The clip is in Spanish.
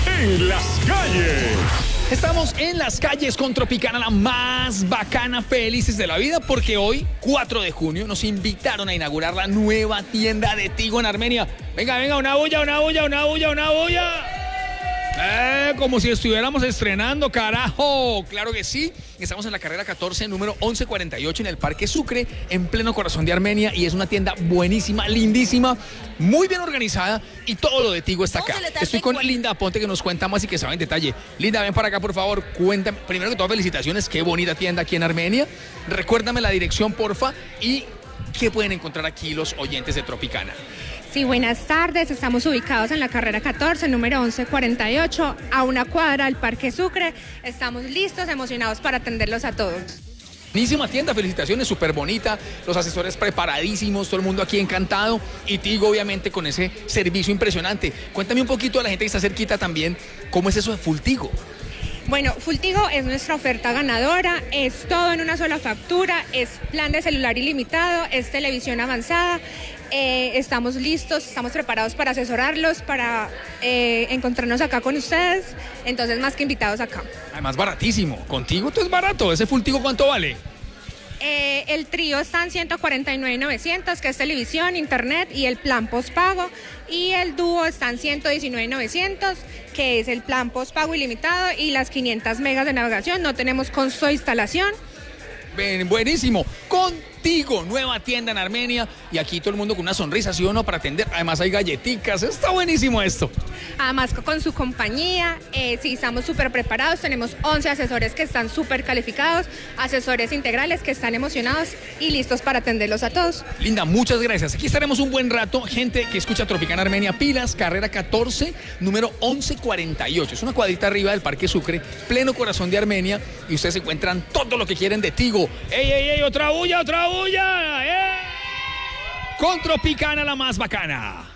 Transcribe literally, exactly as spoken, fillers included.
en las calles. Estamos en las calles con Tropicana, la más bacana, felices de la vida, porque hoy, cuatro de junio, nos invitaron a inaugurar la nueva tienda de Tigo en Armenia. Venga, venga, una bulla, una bulla, una bulla, una bulla. Eh, como si estuviéramos estrenando, carajo. Claro que sí. Estamos en la carrera catorce, número once cuarenta y ocho, en el Parque Sucre, en pleno corazón de Armenia. Y es una tienda buenísima, lindísima, muy bien organizada. Y todo lo de Tigo está acá. Estoy con Linda Aponte, que nos cuenta más y que sabe en detalle. Linda, ven para acá, por favor. Cuéntame. Primero que todo, felicitaciones. Qué bonita tienda aquí en Armenia. Recuérdame la dirección, porfa. Y qué pueden encontrar aquí los oyentes de Tropicana. Sí, buenas tardes. Estamos ubicados en la carrera catorce, número once cuarenta y ocho, a una cuadra del Parque Sucre. Estamos listos, emocionados para atenderlos a todos. Buenísima tienda, felicitaciones, súper bonita, los asesores preparadísimos, todo el mundo aquí encantado y Tigo obviamente con ese servicio impresionante. Cuéntame un poquito a la gente que está cerquita también, ¿cómo es eso de Full Tigo? Bueno, Full Tigo es nuestra oferta ganadora, es todo en una sola factura, es plan de celular ilimitado, es televisión avanzada. Eh, estamos listos, estamos preparados para asesorarlos, para eh, encontrarnos acá con ustedes, entonces más que invitados acá. Además baratísimo, contigo todo es barato. ¿Ese Full Tigo cuánto vale? Eh, el trío está en ciento cuarenta y nueve mil novecientos, que es televisión, internet y el plan postpago, y el dúo está en ciento diecinueve mil novecientos, que es el plan postpago ilimitado y las quinientas megas de navegación, no tenemos costo de instalación. Bien, buenísimo. Contigo, nueva tienda en Armenia y aquí todo el mundo con una sonrisa, ¿sí o no? Para atender. Además hay galletitas, está buenísimo esto. Además con su compañía, eh, sí, estamos súper preparados, tenemos once asesores que están súper calificados, asesores integrales que están emocionados y listos para atenderlos a todos. Linda, muchas gracias. Aquí estaremos un buen rato. Gente que escucha Tropicana Armenia, pilas, carrera catorce, número once cuarenta y ocho. Es una cuadrita arriba del Parque Sucre, pleno corazón de Armenia, y ustedes encuentran todo lo que quieren de Tigo. ¡Ey, ey, ey! ¡Otra bulla, otra bulla! ¡Eh! Con Tropicana, la más bacana.